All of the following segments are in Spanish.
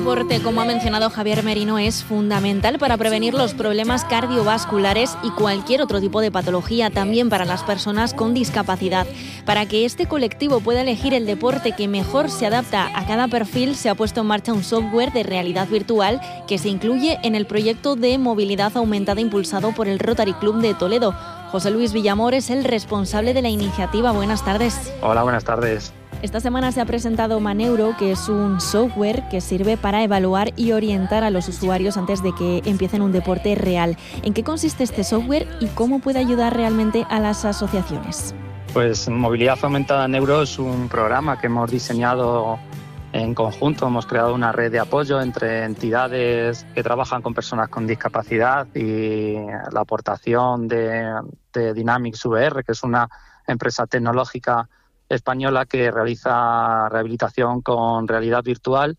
Deporte, como ha mencionado Javier Merino, es fundamental para prevenir los problemas cardiovasculares y cualquier otro tipo de patología, también para las personas con discapacidad. Para que este colectivo pueda elegir el deporte que mejor se adapta a cada perfil, se ha puesto en marcha un software de realidad virtual que se incluye en el proyecto de movilidad aumentada impulsado por el Rotary Club de Toledo. José Luis Villamor es el responsable de la iniciativa. Buenas tardes. Hola, buenas tardes. Esta semana se ha presentado Maneuro, que es un software que sirve para evaluar y orientar a los usuarios antes de que empiecen un deporte real. ¿En qué consiste este software y cómo puede ayudar realmente a las asociaciones? Pues Movilidad Aumentada Neuro es un programa que hemos diseñado en conjunto. Hemos creado una red de apoyo entre entidades que trabajan con personas con discapacidad y la aportación de Dynamics VR, que es una empresa tecnológica española que realiza rehabilitación con realidad virtual,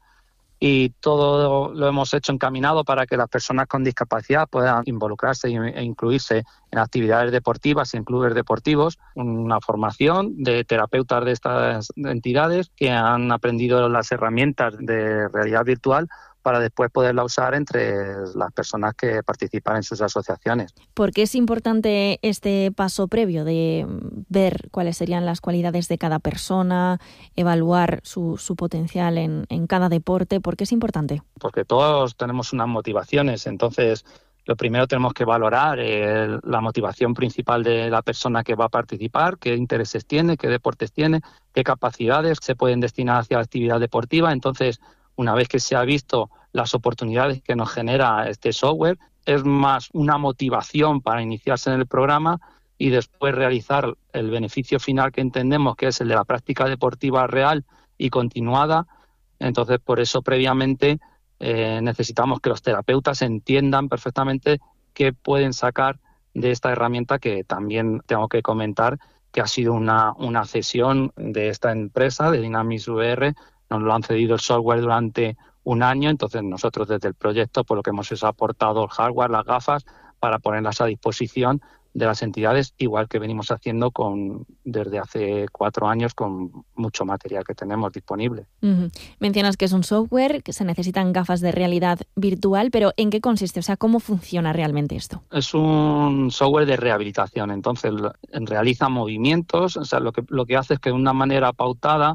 y todo lo hemos hecho encaminado para que las personas con discapacidad puedan involucrarse e incluirse en actividades deportivas y en clubes deportivos. Una formación de terapeutas de estas entidades que han aprendido las herramientas de realidad virtual para después poderla usar entre las personas que participan en sus asociaciones. ¿Por qué es importante este paso previo de ver cuáles serían las cualidades de cada persona, evaluar su potencial en cada deporte? ¿Por qué es importante? Porque todos tenemos unas motivaciones, entonces lo primero tenemos que valorar la motivación principal de la persona que va a participar, qué intereses tiene, qué deportes tiene, qué capacidades se pueden destinar hacia la actividad deportiva. Entonces, una vez que se ha visto las oportunidades que nos genera este software, es más una motivación para iniciarse en el programa y después realizar el beneficio final que entendemos que es el de la práctica deportiva real y continuada. Entonces, por eso previamente necesitamos que los terapeutas entiendan perfectamente qué pueden sacar de esta herramienta, que también tengo que comentar que ha sido una cesión de esta empresa, de Dynamics VR. Nos lo han cedido el software durante un año, entonces nosotros desde el proyecto lo que hemos hecho es aportado el hardware, las gafas, para ponerlas a disposición de las entidades, igual que venimos haciendo desde hace 4 años con mucho material que tenemos disponible. Uh-huh. Mencionas que es un software, que se necesitan gafas de realidad virtual, pero ¿en qué consiste? O sea, ¿cómo funciona realmente esto? Es un software de rehabilitación, entonces realiza movimientos. O sea, lo que hace es que de una manera pautada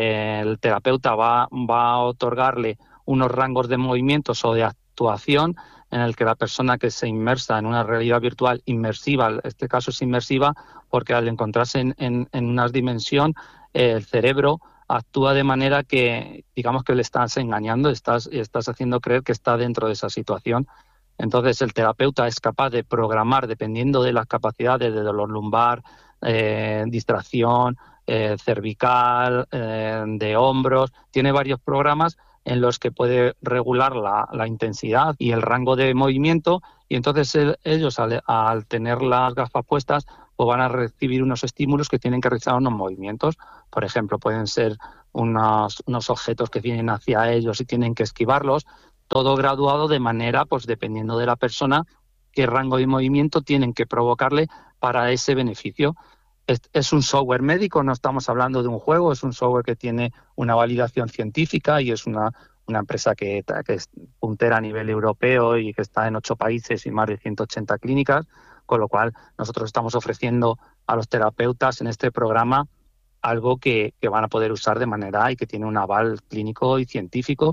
el terapeuta va a otorgarle unos rangos de movimientos o de actuación en el que la persona que se inmersa en una realidad virtual inmersiva, en este caso es inmersiva porque al encontrarse en una dimensión, el cerebro actúa de manera que, digamos, que le estás engañando, estás haciendo creer que está dentro de esa situación. Entonces el terapeuta es capaz de programar, dependiendo de las capacidades de dolor lumbar, distracción, cervical, de hombros. Tiene varios programas en los que puede regular la intensidad y el rango de movimiento, y entonces ellos al tener las gafas puestas pues van a recibir unos estímulos que tienen que realizar unos movimientos. Por ejemplo, pueden ser unos objetos que vienen hacia ellos y tienen que esquivarlos, todo graduado de manera, pues dependiendo de la persona, qué rango de movimiento tienen que provocarle para ese beneficio. Es un software médico, no estamos hablando de un juego, es un software que tiene una validación científica y es una empresa que es puntera a nivel europeo y que está en 8 países y más de 180 clínicas, con lo cual nosotros estamos ofreciendo a los terapeutas en este programa algo que van a poder usar de manera y que tiene un aval clínico y científico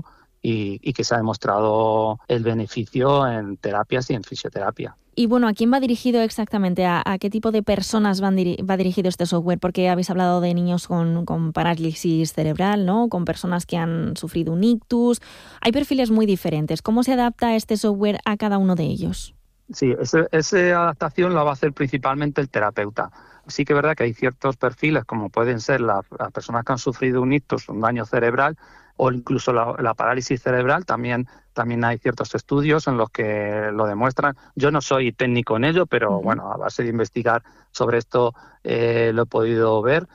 y que se ha demostrado el beneficio en terapias y en fisioterapia. Y bueno, ¿a quién va dirigido exactamente? ¿A qué tipo de personas va dirigido este software? Porque habéis hablado de niños con parálisis cerebral, ¿no? Con personas que han sufrido un ictus. Hay perfiles muy diferentes. ¿Cómo se adapta este software a cada uno de ellos? Sí, esa adaptación la va a hacer principalmente el terapeuta. Sí que es verdad que hay ciertos perfiles, como pueden ser las personas que han sufrido un ictus, un daño cerebral, o incluso la parálisis cerebral. También hay ciertos estudios en los que lo demuestran. Yo no soy técnico en ello, pero bueno, a base de investigar sobre esto lo he podido ver.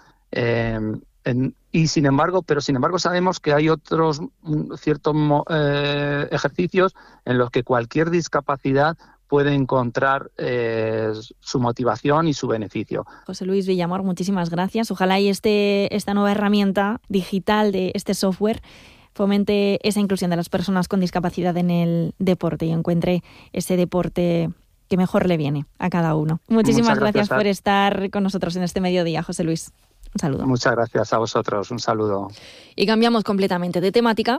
Sin embargo sabemos que hay otros ciertos ejercicios en los que cualquier discapacidad puede encontrar su motivación y su beneficio. José Luis Villamor, muchísimas gracias. Ojalá y esta nueva herramienta digital de este software fomente esa inclusión de las personas con discapacidad en el deporte y encuentre ese deporte que mejor le viene a cada uno. Muchísimas gracias por estar con nosotros en este mediodía, José Luis. Un saludo. Muchas gracias a vosotros. Un saludo. Y cambiamos completamente de temática.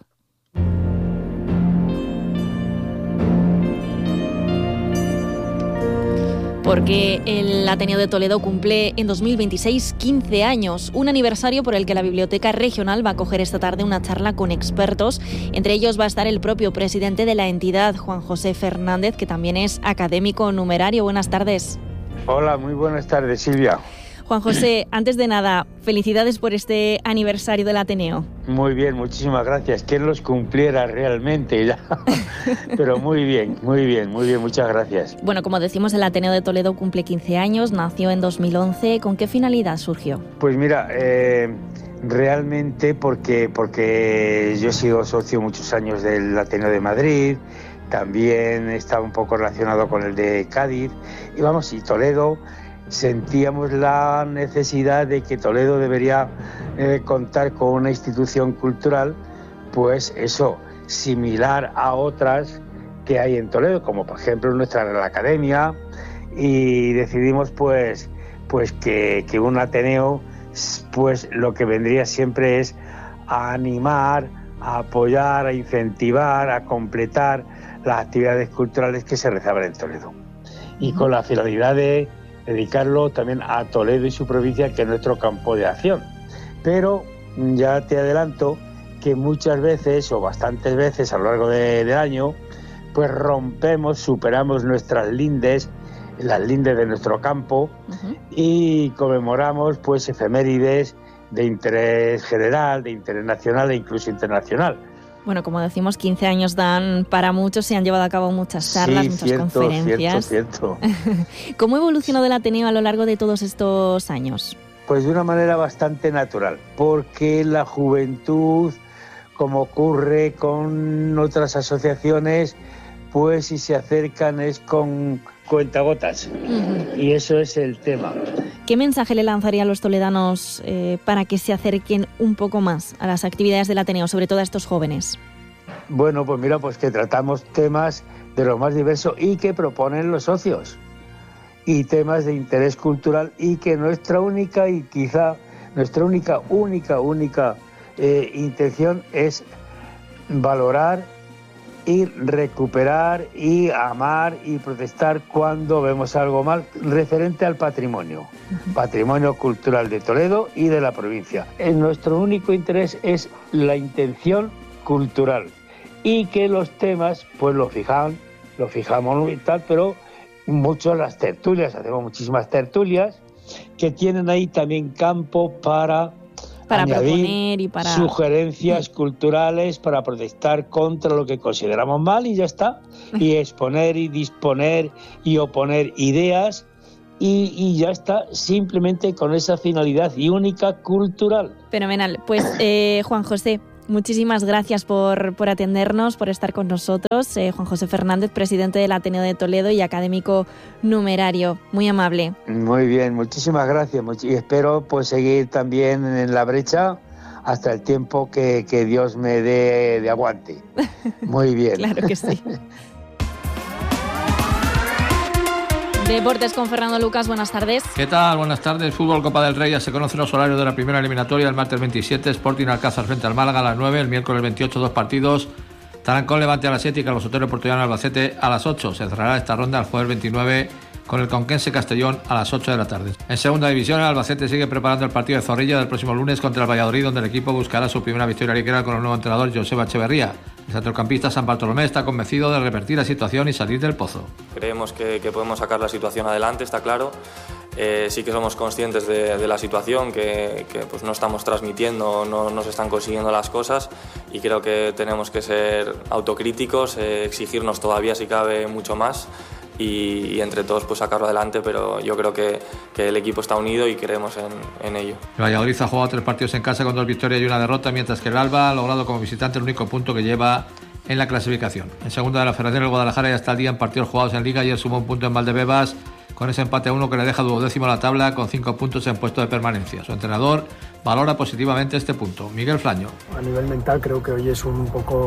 Porque el Ateneo de Toledo cumple en 2026 15 años, un aniversario por el que la Biblioteca Regional va a acoger esta tarde una charla con expertos. Entre ellos va a estar el propio presidente de la entidad, Juan José Fernández, que también es académico numerario. Buenas tardes. Hola, muy buenas tardes, Silvia. Juan José, antes de nada, felicidades por este aniversario del Ateneo. Muy bien, muchísimas gracias. ¿Quién los cumpliera realmente ya? Pero muy bien, muchas gracias. Bueno, como decimos, el Ateneo de Toledo cumple 15 años, nació en 2011. ¿Con qué finalidad surgió? Pues mira, realmente porque yo he sido socio muchos años del Ateneo de Madrid, también estaba un poco relacionado con el de Cádiz, y Toledo. Sentíamos la necesidad de que Toledo debería contar con una institución cultural, pues eso, similar a otras que hay en Toledo, como por ejemplo nuestra Real Academia, y decidimos pues que un Ateneo, pues lo que vendría siempre es a animar, a apoyar, a incentivar, a completar las actividades culturales que se realizaban en Toledo, y con la finalidad de dedicarlo también a Toledo y su provincia, que es nuestro campo de acción. Pero ya te adelanto que muchas veces, o bastantes veces a lo largo del año, pues superamos nuestras lindes, las lindes de nuestro campo, y conmemoramos pues efemérides de interés general, de interés nacional e incluso internacional. Bueno, como decimos, 15 años dan para mucho, se han llevado a cabo muchas charlas, muchas conferencias. Cierto. ¿Cómo evolucionó el Ateneo a lo largo de todos estos años? Pues de una manera bastante natural, porque la juventud, como ocurre con otras asociaciones, pues si se acercan es con cuentagotas. Y eso es el tema. ¿Qué mensaje le lanzaría a los toledanos para que se acerquen un poco más a las actividades del Ateneo, sobre todo a estos jóvenes? Bueno, pues mira, pues que tratamos temas de lo más diverso y que proponen los socios, y temas de interés cultural, y que nuestra única intención es valorar y recuperar y amar y protestar cuando vemos algo mal referente al patrimonio cultural de Toledo y de la provincia. Nuestro único interés es la intención cultural, y que los temas pues lo fijamos y tal, pero mucho las tertulias, hacemos muchísimas tertulias que tienen ahí también campo para añadir y para sugerencias culturales, para protestar contra lo que consideramos mal, y ya está, y exponer y disponer y oponer ideas, y ya está, simplemente con esa finalidad y única cultural. Fenomenal. Pues Juan José, muchísimas gracias por atendernos, por estar con nosotros. Juan José Fernández, presidente del Ateneo de Toledo y académico numerario. Muy amable. Muy bien, muchísimas gracias. Y espero pues seguir también en la brecha hasta el tiempo que Dios me dé de aguante. Muy bien. Claro que sí. Deportes con Fernando Lucas, buenas tardes. ¿Qué tal? Buenas tardes. Fútbol Copa del Rey, ya se conocen los horarios de la primera eliminatoria. El martes 27, Sporting Alcázar frente al Málaga a las 9. El miércoles 28, 2 partidos. Tarancón Levante a las 7 y Carlos Sotero Portollano Albacete a las 8. Se cerrará esta ronda el jueves 29 con el Conquense Castellón a las 8 de la tarde. En segunda división, el Albacete sigue preparando el partido de Zorrilla del próximo lunes contra el Valladolid, donde el equipo buscará su primera victoria liguera con el nuevo entrenador Joseba Echeverría. El centrocampista San Bartolomé está convencido de revertir la situación y salir del pozo. Creemos que podemos sacar la situación adelante, está claro. Sí que somos conscientes de la situación, que pues no estamos transmitiendo, no se están consiguiendo las cosas, y creo que tenemos que ser autocríticos, exigirnos todavía si cabe mucho más, y entre todos pues sacarlo adelante, pero yo creo que el equipo está unido y creemos en ello. El Valladolid ha jugado 3 partidos en casa con 2 victorias y 1 derrota, mientras que el Alba ha logrado como visitante el único punto que lleva en la clasificación. En segunda de la Federación, el Guadalajara ya está al día en partidos jugados en Liga. Ayer sumó un punto en Valdebebas con ese empate a 1 que le deja 12º la tabla con 5 puntos en puesto de permanencia. Su entrenador valora positivamente este punto. Miguel Flaño. A nivel mental creo que hoy es un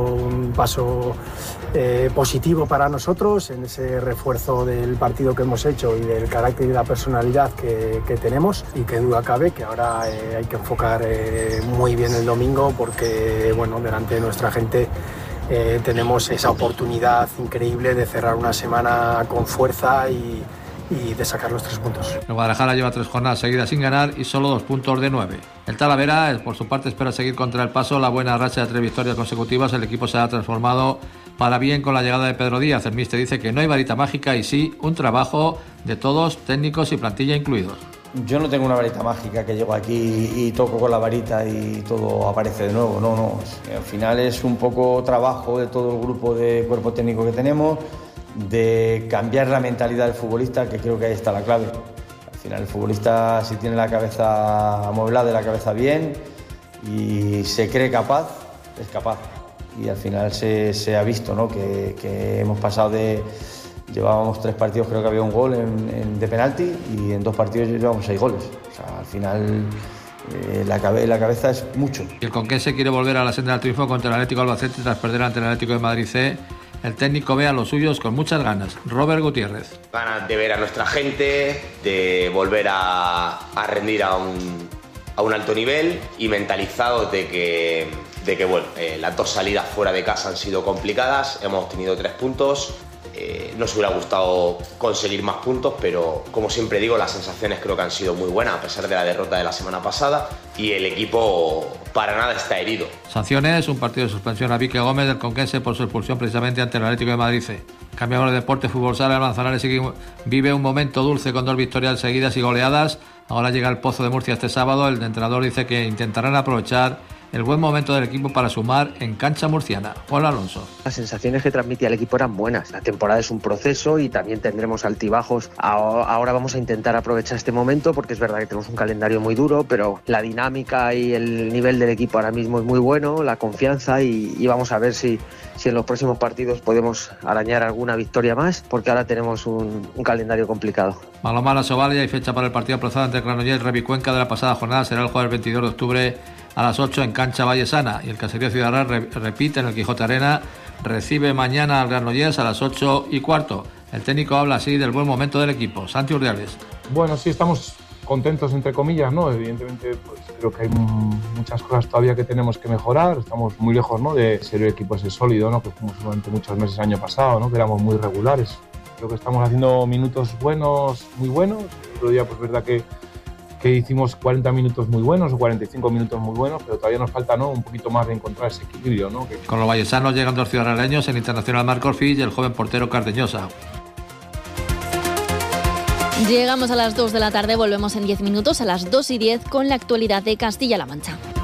paso positivo para nosotros en ese refuerzo del partido que hemos hecho y del carácter y la personalidad que tenemos, y que duda cabe que ahora hay que enfocar muy bien el domingo, porque bueno, delante de nuestra gente tenemos esa oportunidad increíble de cerrar una semana con fuerza y de sacar los 3 puntos. El Guadalajara lleva 3 jornadas seguidas sin ganar y solo 2 puntos de 9. El Talavera, por su parte, espera seguir contra el Paso la buena racha de 3 victorias consecutivas. El equipo se ha transformado para bien con la llegada de Pedro Díaz. El míster dice que no hay varita mágica y sí un trabajo de todos, técnicos y plantilla incluidos. Yo no tengo una varita mágica que llego aquí y toco con la varita y todo aparece de nuevo. No. Al final es un poco trabajo de todo el grupo de cuerpo técnico que tenemos, de cambiar la mentalidad del futbolista, que creo que ahí está la clave. Al final el futbolista, si tiene la cabeza amueblada y la cabeza bien y se cree capaz, es capaz. Y al final se ha visto, ¿no? que hemos pasado de... Llevábamos 3 partidos, creo que había un gol de penalti, y en 2 partidos llevamos 6 goles. O sea, al final la cabeza es mucho. Y el Conquense quiere volver a la senda del triunfo contra el Atlético Albacete tras perder ante el Atlético de Madrid C. El técnico ve a los suyos con muchas ganas. Robert Gutiérrez. Ganas de ver a nuestra gente, de volver a rendir a un alto nivel, y mentalizados de que bueno, las 2 salidas fuera de casa han sido complicadas. Hemos tenido 3 puntos. Nos hubiera gustado conseguir más puntos, pero como siempre digo, las sensaciones creo que han sido muy buenas a pesar de la derrota de la semana pasada, y el equipo para nada está herido. Sanciones: un partido de suspensión a Vique Gómez del Conquense por su expulsión precisamente ante el Atlético de Madrid C. Cambiamos de deporte. Fútbol sala. El Manzanares vive un momento dulce con 2 victorias seguidas y goleadas. Ahora llega el Pozo de Murcia este sábado. El entrenador dice que intentarán aprovechar el buen momento del equipo para sumar en cancha murciana. Juan Alonso. Las sensaciones que transmitía el equipo eran buenas. La temporada es un proceso y también tendremos altibajos. Ahora vamos a intentar aprovechar este momento, porque es verdad que tenemos un calendario muy duro, pero la dinámica y el nivel del equipo ahora mismo es muy bueno, la confianza, y vamos a ver si en los próximos partidos podemos arañar alguna victoria más, porque ahora tenemos un calendario complicado. Malomar, Sovalia, y fecha para el partido aplazado entre Granollers y Revicuenca de la pasada jornada. Será el jueves 22 de octubre a las 8 en cancha Vallesana, y el Caserío Ciudad Real repite en el Quijote Arena. Recibe mañana al Granollers a las 8:15. El técnico habla así del buen momento del equipo. Santi Urdiales. Bueno, sí, estamos contentos entre comillas, ¿no? Evidentemente, pues creo que hay muchas cosas todavía que tenemos que mejorar. Estamos muy lejos, ¿no?, de ser el equipo ese sólido, ¿no?, que fuimos durante muchos meses el año pasado, ¿no?, que éramos muy regulares. Creo que estamos haciendo minutos buenos, muy buenos. El otro día, pues verdad que hicimos 40 minutos muy buenos o 45 minutos muy buenos, pero todavía nos falta, ¿no?, un poquito más de encontrar ese equilibrio, ¿no? Con los vallesanos llegan 2 ciudadaneños, el internacional Marc Orfill y el joven portero Cardeñosa. Llegamos a las 2 de la tarde, volvemos en 10 minutos a las 2:10 con la actualidad de Castilla-La Mancha.